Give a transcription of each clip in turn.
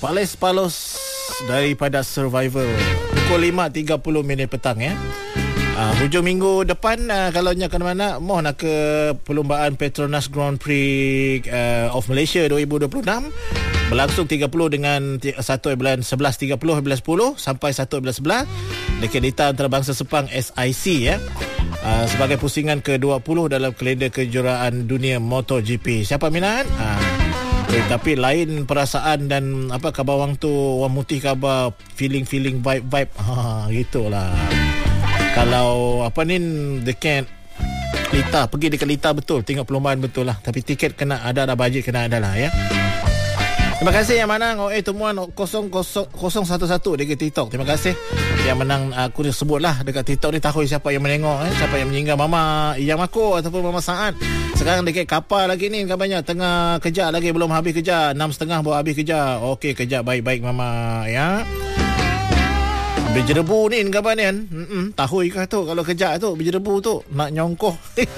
Palos daripada Survivor pukul 5.30 petang ya. Hujung minggu depan kalau nak ke mana, mohon nak ke perlombaan Petronas Grand Prix of Malaysia 2026 berlangsung 30 dengan 1 bulan 11, 30 bulan 10 sampai 1 bulan 11 dekat Liga Antarabangsa Sepang SIC ya. Sebagai pusingan ke-20 dalam kalender kejuaraan dunia MotoGP. Siapa minat? Tapi lain perasaan dan apa khabar orang tu, orang mutih khabar feeling vibe gitulah. Kalau apa ni dekat Lita, pergi dekat Lita betul, tengok perlombaan betul lah. Tapi tiket kena ada bajet kena ada lah ya. Terima kasih yang menang temuan 0011 dekat TikTok. Terima kasih yang menang. Aku sebutlah dekat TikTok ni, tahu siapa yang menengok siapa yang meninggal, Mama Iyang Mako ataupun Mama Saad. Sekarang dekat kapal lagi ni kabarnya, tengah kerja lagi, belum habis kerja, 6.30 baru habis kerja. Okey, kerja baik-baik Mama ya. Berjerebu ni kabar ni kan. Tahu kah tu kalau kerja tu berjerebu tu nak nyongkoh.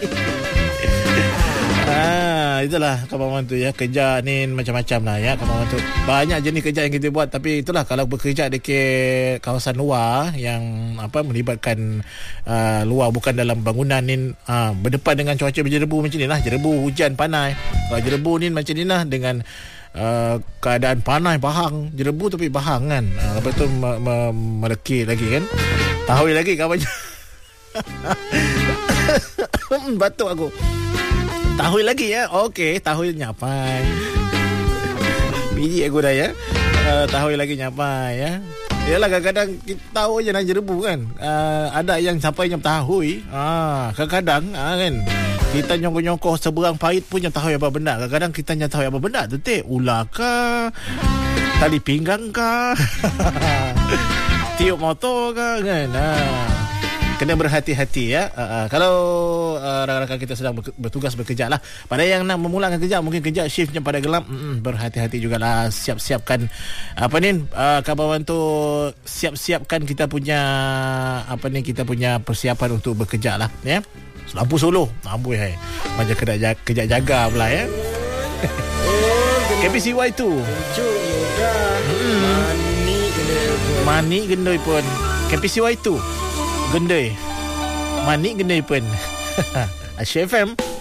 Itulah kawan tu ya, kerja ni macam-macam lah ya kawan tu. Banyak jenis kerja yang kita buat, tapi itulah kalau bekerja dekat kawasan luar yang melibatkan luar, bukan dalam bangunan ni, berdepan dengan cuaca berjerebu macam ni lah, jerebu hujan panas. Kalau jerebu ni macam ni lah, dengan keadaan panas bahang, jerebu tapi bahang kan, lepas tu melekit lagi kan, tahu lagi kawannya. Batuk aku. Tahu lagi ya. Okey, tahu nyapai. Biji aku dah ya. Tahu lagi nyapai ya. Yalah, kadang-kadang kita tahu je nak jerebu kan. Ada yang sampai yang tahu. Kadang-kadang kan kita nyongkoh-nyongkoh seberang pahit pun yang tahu apa benda. Kadang-kadang kita yang tahu apa benda tu ular ke, tali pinggang ke, tiup motor ke kan. Kena berhati-hati ya. Kalau rakan-rakan kita sedang bertugas bekerja lah. Pada yang nak memulakan kerja, mungkin kerja shiftnya pada gelap, berhati-hati jugalah. Siap-siapkan kawan tu, siap-siapkan kita punya kita punya persiapan untuk bekerja lah ya. Lampu solo amboi macam kejap jaga pula ya. KPCY tu Mani gendoi pun KPCY tu gendai. Manik gendai pun. Asyik FM.